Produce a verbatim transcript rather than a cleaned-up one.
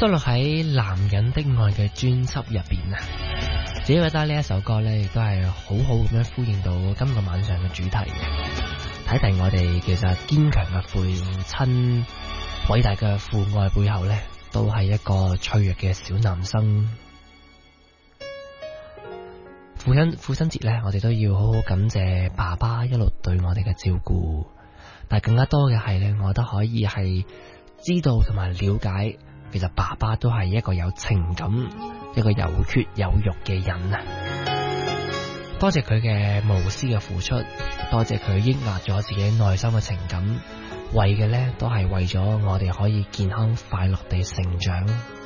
收錄喺《男人的愛》嘅專輯入邊啊，自己覺得呢一首歌呢，亦都係好好咁樣呼應到今個晚上嘅主題嘅。睇睇我哋其實堅強嘅父親，偉大嘅父愛背後呢，都係一個脆弱嘅小男生。父親父親節呢，我哋都要好好感謝爸爸一路對我哋嘅照顧，但係更加多嘅係呢，我覺得可以係知道同埋了解。其實爸爸都係一個有情感、一個有血有肉嘅人啊！多謝佢嘅無私嘅付出，多謝佢抑壓咗自己內心嘅情感，為嘅呢都係為咗我哋可以健康快樂地成長。